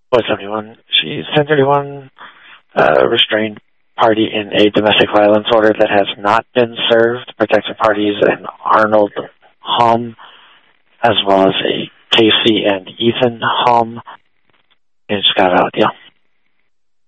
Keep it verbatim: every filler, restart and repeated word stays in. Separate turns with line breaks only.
Boy seventy-one, she's ten thirty-one, uh, restrained party in a domestic violence order that has not been served. Protected parties and Arnold Hum, as well as a Casey and Ethan Hum in Scott Valley. Yeah.